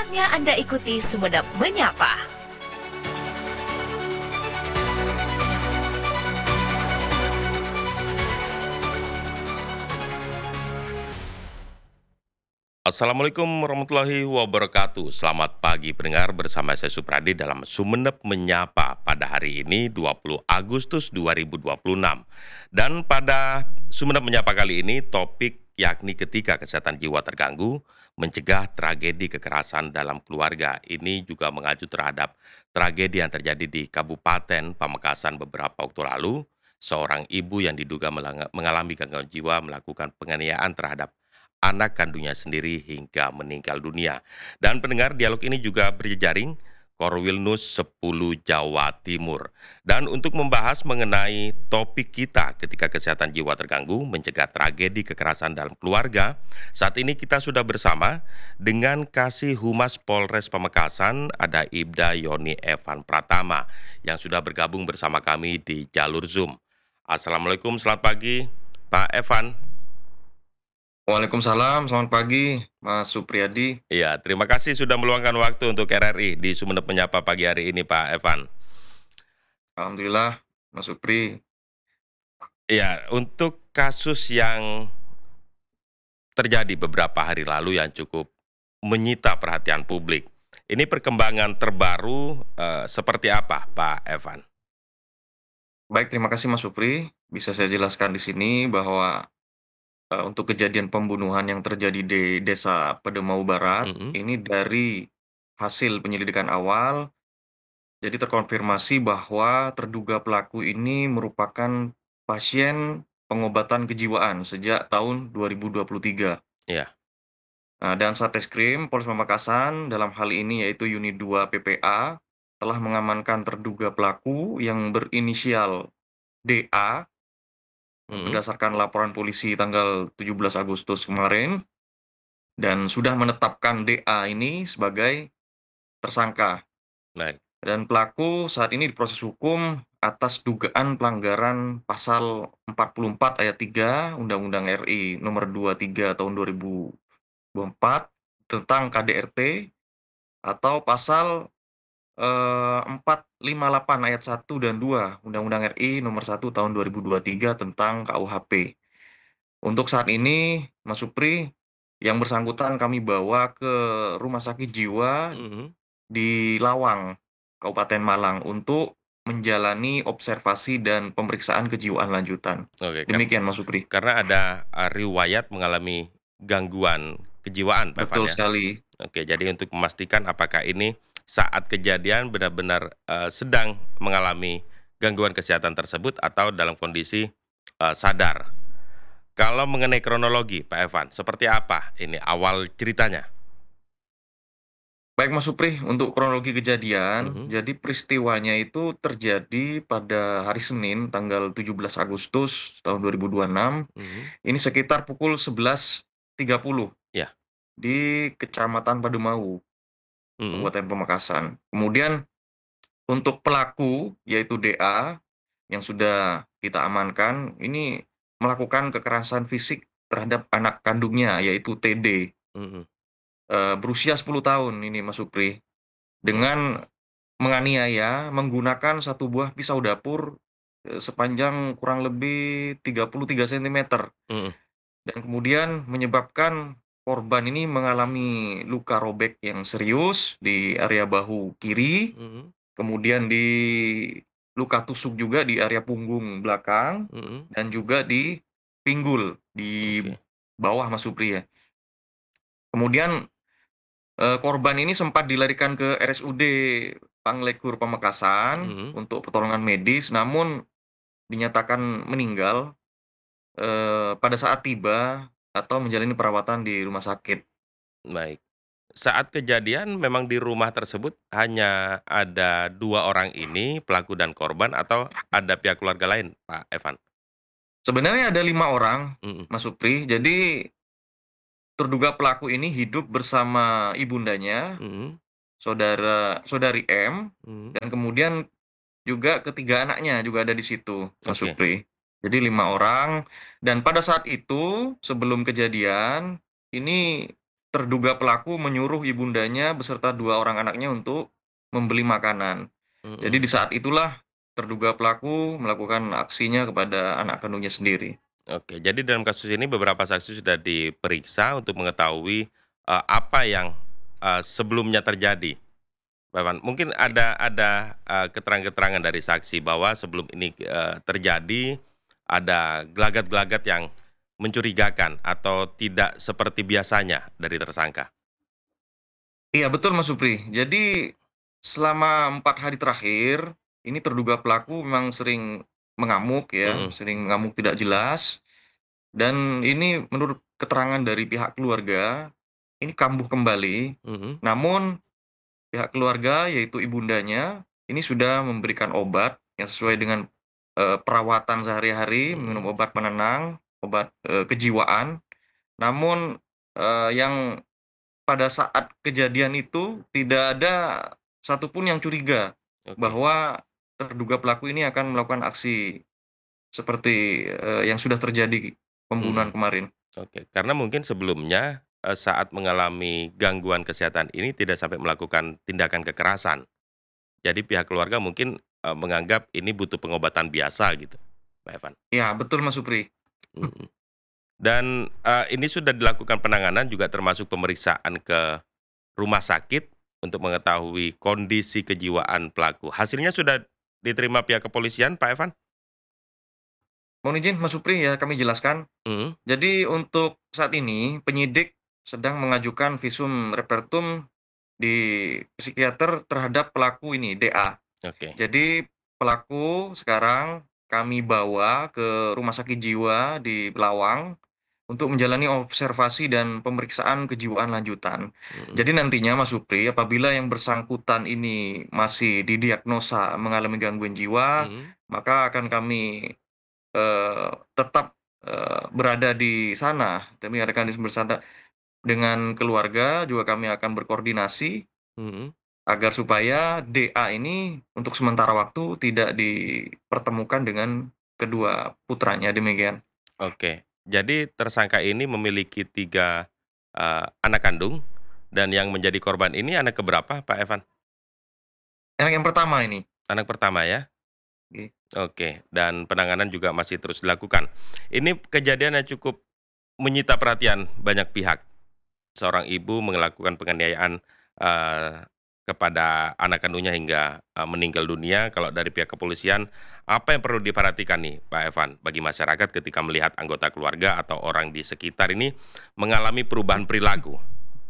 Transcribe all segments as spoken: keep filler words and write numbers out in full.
Saatnya Anda ikuti Sumenep Menyapa. Assalamualaikum warahmatullahi wabarakatuh. Selamat pagi pendengar, bersama saya Supradi dalam Sumenep Menyapa pada hari ini dua puluh Agustus dua ribu dua puluh enam. Dan pada Sumenep Menyapa kali ini topik yakni ketika kesehatan jiwa terganggu, mencegah tragedi kekerasan dalam keluarga. Ini juga mengacu terhadap tragedi yang terjadi di Kabupaten Pamekasan beberapa waktu lalu. Seorang ibu yang diduga melanga- mengalami gangguan jiwa melakukan penganiayaan terhadap anak kandungnya sendiri hingga meninggal dunia. Dan pendengar, dialog ini juga berjejaring Korwilnus sepuluh Jawa Timur. Dan untuk membahas mengenai topik kita ketika kesehatan jiwa terganggu, mencegah tragedi kekerasan dalam keluarga, saat ini kita sudah bersama dengan Kasih Humas Polres Pamekasan, ada Ibda Yoni Evan Pratama, yang sudah bergabung bersama kami di jalur Zoom. Assalamualaikum, selamat pagi Pak Evan. Waalaikumsalam, selamat pagi, Mas Supriyadi. Iya, terima kasih sudah meluangkan waktu untuk R R I di Sumenep Menyapa pagi hari ini, Pak Evan. Alhamdulillah, Mas Supri. Iya, untuk kasus yang terjadi beberapa hari lalu yang cukup menyita perhatian publik, ini perkembangan terbaru eh, seperti apa, Pak Evan? Baik, terima kasih Mas Supri. Bisa saya jelaskan di sini bahwa eh, untuk kejadian pembunuhan yang terjadi di Desa Pedemau Barat, Mhm. ini dari hasil penyelidikan awal, jadi terkonfirmasi bahwa terduga pelaku ini merupakan pasien pengobatan kejiwaan sejak tahun dua ribu dua puluh tiga. Iya. Nah, dan Satreskrim Polres Pamekasan dalam hal ini yaitu Unit dua P P A telah mengamankan terduga pelaku yang berinisial D A Mhm. berdasarkan laporan polisi tanggal tujuh belas Agustus kemarin dan sudah menetapkan D A ini sebagai tersangka. Baik. Dan pelaku saat ini diproses hukum atas dugaan pelanggaran pasal empat puluh empat ayat tiga Undang-Undang R I nomor dua puluh tiga tahun dua ribu dua puluh empat tentang K D R T atau pasal Eee, empat lima delapan ayat satu dan dua Undang-Undang R I nomor satu tahun dua ribu dua puluh tiga tentang K U H P. Untuk saat ini, Mas Supri, yang bersangkutan kami bawa ke rumah sakit jiwa Mhm. di Lawang, Kabupaten Malang untuk menjalani observasi dan pemeriksaan kejiwaan lanjutan. Oke, kar- Demikian Mas Supri. karena ada eh, riwayat mengalami gangguan kejiwaan, Pak Evan Betul ya. sekali. Oke, jadi untuk memastikan apakah ini saat kejadian benar-benar, eee, sedang mengalami gangguan kesehatan tersebut atau dalam kondisi, eee, sadar. Kalau mengenai kronologi, Pak Evan, seperti apa ini awal ceritanya? Baik Mas Supri, untuk kronologi kejadian, Mhm. jadi peristiwanya itu terjadi pada hari Senin tanggal tujuh belas Agustus tahun dua ribu dua puluh enam, Mhm. ini sekitar pukul sebelas tiga puluh Ya. di Kecamatan Pademau, Mhm. Kabupaten Pamekasan. Kemudian untuk pelaku, yaitu D A, yang sudah kita amankan, ini melakukan kekerasan fisik terhadap anak kandungnya, yaitu T D, Mhm. eee, berusia sepuluh tahun ini Mas Supri, Oke. dengan menganiaya menggunakan satu buah pisau dapur, eee, sepanjang kurang lebih tiga puluh tiga sentimeter Mhm. dan kemudian menyebabkan korban ini mengalami luka robek yang serius di area bahu kiri, Mhm. kemudian di luka tusuk juga di area punggung belakang Mhm. dan juga di pinggul, di Oke. bawah Mas Supri ya. Kemudian, eee, korban ini sempat dilarikan ke R S U D Panglekur Pamekasan Mhm. untuk pertolongan medis, namun dinyatakan meninggal, eee, pada saat tiba atau menjalani perawatan di rumah sakit. Baik. Saat kejadian memang di rumah tersebut hanya ada dua orang ini, pelaku dan korban, atau ada pihak keluarga lain, Pak Evan? Sebenarnya ada lima orang, Mhm. Mas Supri. Jadi terduga pelaku ini hidup bersama ibundanya, Mhm. saudara saudari M, Mhm. dan kemudian juga ketiga anaknya juga ada di situ, Mas Oke. Supri. Jadi lima orang dan pada saat itu sebelum kejadian, ini terduga pelaku menyuruh ibundanya beserta dua orang anaknya untuk membeli makanan. Jadi Mhm. di saat itulah terduga pelaku melakukan aksinya kepada anak kandungnya sendiri. Oke, jadi dalam kasus ini beberapa saksi sudah diperiksa untuk mengetahui, eee, apa yang, eee, sebelumnya terjadi, Pak Evan. Mungkin I ada ada, eee, keterangan-keterangan dari saksi bahwa sebelum ini, eee, terjadi, ada gelagat-gelagat yang mencurigakan atau tidak seperti biasanya dari tersangka? Iya betul Mas Supri. Jadi selama empat hari terakhir, ini terduga pelaku memang sering mengamuk ya, Mhm. sering mengamuk tidak jelas, dan ini menurut keterangan dari pihak keluarga, ini kambuh kembali. Mhm. Namun pihak keluarga, yaitu ibundanya, ini sudah memberikan obat yang sesuai dengan, eee, perawatan sehari-hari, minum Mhm. obat penenang, obat, eee, kejiwaan. Namun, eee, yang pada saat kejadian itu tidak ada satupun yang curiga Oke. bahwa terduga pelaku ini akan melakukan aksi seperti, eee, yang sudah terjadi pembunuhan Mhm. kemarin. Oke, karena mungkin sebelumnya, eee, saat mengalami gangguan kesehatan ini tidak sampai melakukan tindakan kekerasan. Jadi pihak keluarga mungkin, eee, menganggap ini butuh pengobatan biasa gitu, Pak Evan. Ya betul Mas Supri. Mhm. Dan, eee, ini sudah dilakukan penanganan juga termasuk pemeriksaan ke rumah sakit untuk mengetahui kondisi kejiwaan pelaku. Hasilnya sudah diterima pihak kepolisian, Pak Evan? Mohon izin Mas Supri ya kami jelaskan. Mhm. Jadi untuk saat ini penyidik sedang mengajukan visum repertum di psikiater terhadap pelaku ini, D A. Oke. Jadi pelaku sekarang kami bawa ke rumah sakit jiwa di Lawang untuk menjalani observasi dan pemeriksaan kejiwaan lanjutan. Mhm. Jadi nantinya Mas Supri, apabila yang bersangkutan ini masih didiagnosa mengalami gangguan jiwa, Mhm. maka akan kami, eee, tetap, eee, berada di sana. Kami akan bersada dengan keluarga juga kami akan berkoordinasi Mhm. agar supaya D A ini untuk sementara waktu tidak dipertemukan dengan kedua putranya, demikian. Oke. Jadi tersangka ini memiliki tiga eee, anak kandung dan yang menjadi korban ini anak keberapa, Pak Evan? Yang yang pertama ini. Anak pertama ya? Oke. Oke, dan penanganan juga masih terus dilakukan. Ini kejadian yang cukup menyita perhatian banyak pihak. Seorang ibu melakukan penganiayaan, eee, kepada anak kandungnya hingga, eee, meninggal dunia. Kalau dari pihak kepolisian, apa yang perlu diperhatikan nih, Pak Evan, bagi masyarakat ketika melihat anggota keluarga atau orang di sekitar ini mengalami perubahan perilaku?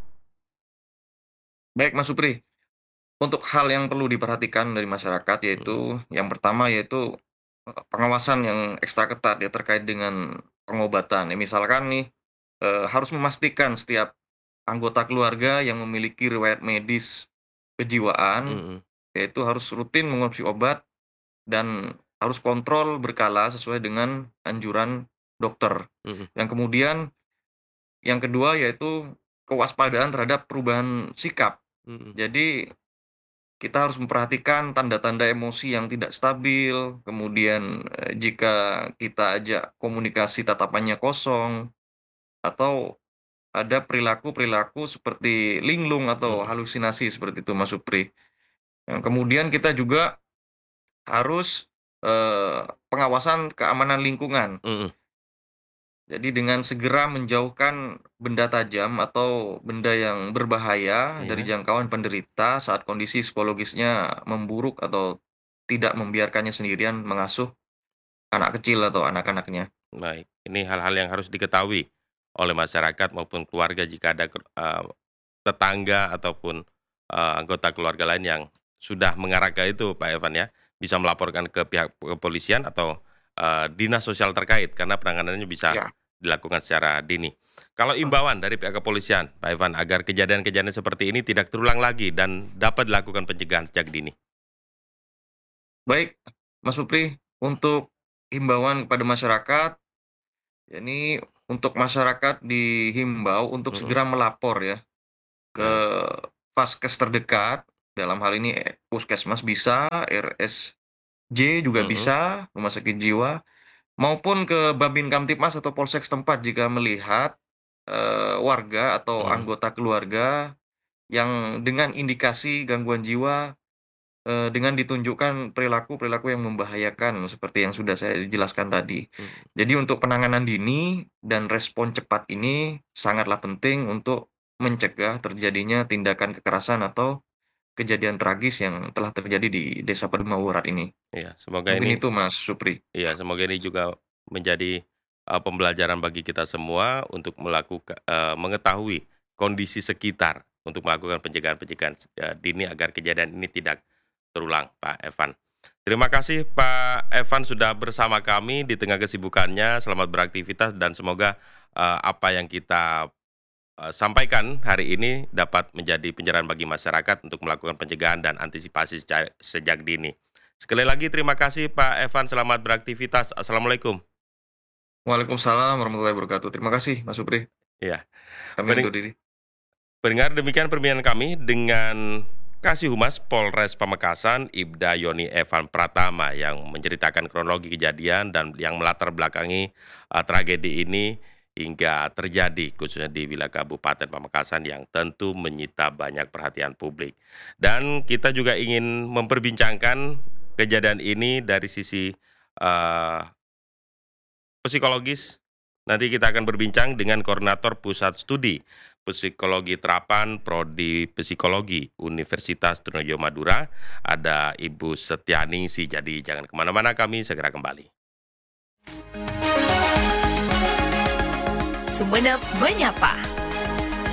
Baik Mas Supri, untuk hal yang perlu diperhatikan dari masyarakat Mhm. yaitu yang pertama yaitu, eee, pengawasan yang ekstra ketat ya terkait dengan pengobatan. Ya misalkan nih, eee, harus memastikan setiap anggota keluarga yang memiliki riwayat medis kejiwaan, Mhm. yaitu harus rutin mengonsumsi obat dan harus kontrol berkala sesuai dengan anjuran dokter. Mhm. Yang kemudian yang kedua yaitu kewaspadaan terhadap perubahan sikap. Mhm. Jadi kita harus memperhatikan tanda-tanda emosi yang tidak stabil, kemudian, eee, jika kita ajak komunikasi tatapannya kosong, atau ada perilaku-perilaku seperti linglung atau Mhm. halusinasi seperti itu Mas Supri. Yang kemudian kita juga harus, eee, pengawasan keamanan lingkungan. Mhm. Jadi dengan segera menjauhkan benda tajam atau benda yang berbahaya dari Iya. jangkauan penderita saat kondisi psikologisnya memburuk atau tidak membiarkannya sendirian mengasuh anak kecil atau anak-anaknya. Baik, ini hal-hal yang harus diketahui oleh masyarakat maupun keluarga jika ada ker eee, tetangga ataupun, eee, anggota keluarga lain yang sudah mengarah ke itu, Pak Evan ya. Bisa melaporkan ke pihak kepolisian atau, eee, dinas sosial terkait karena penanganannya bisa Ya, dilakukan secara dini. Kalau imbauan dari pihak kepolisian, Pak Evan, agar kejadian-kejadian seperti ini tidak terulang lagi dan dapat dilakukan pencegahan sejak dini? baik Mas Supri, untuk himbauan kepada masyarakat, ini untuk masyarakat dihimbau untuk Mhm. segera melapor ya ke Baik. Vaskes terdekat, dalam hal ini, eee, puskesmas bisa, R S J juga Mhm. bisa, rumah sakit jiwa, maupun ke Babin Kamtipmas atau polsek setempat jika melihat eee, warga atau Mhm. anggota keluarga yang dengan indikasi gangguan jiwa, eee, dengan ditunjukkan perilaku-perilaku yang membahayakan seperti yang sudah saya jelaskan tadi. Mhm. Jadi untuk penanganan dini dan respon cepat ini sangatlah penting untuk mencegah terjadinya tindakan kekerasan atau kejadian tragis yang telah terjadi di Desa Padumawurat ini. Iya, semoga Mungkin ini itu Mas Supri. iya, semoga ini juga menjadi, eee, pembelajaran bagi kita semua untuk melakuka eee, mengetahui kondisi sekitar untuk melakukan pencegahan-pencegahan, eee, dini agar kejadian ini tidak terulang, Pak Evan. Terima kasih Pak Evan sudah bersama kami di tengah kesibukannya, selamat beraktivitas dan semoga, eee, apa yang kita, eee, sampaikan hari ini dapat menjadi pencerahan bagi masyarakat untuk melakukan pencegahan dan antisipasi seca sejak dini. Sekali lagi terima kasih Pak Evan, selamat beraktivitas. Assalamualaikum. Waalaikumsalam warahmatullahi wabarakatuh. Terima kasih Mas Supri. Iya, Kami pering undur diri. pendengar demikian perbincangan kami dengan Kasih Humas Polres Pamekasan, Ibda Yoni Evan Pratama yang menceritakan kronologi kejadian dan yang melatar belakangi uh, tragedi ini hingga terjadi khususnya di wilayah Kabupaten Pamekasan yang tentu menyita banyak perhatian publik. Dan kita juga ingin memperbincangkan kejadian ini dari sisi uh, psikologis. Nanti kita akan berbincang dengan Koordinator Pusat Studi Psikologi Terapan Prodi Psikologi Universitas Trunojoyo Madura, ada Ibu Setianingsih. Jadi jangan kemana-mana, kami segera kembali. Sumenep Menyapa.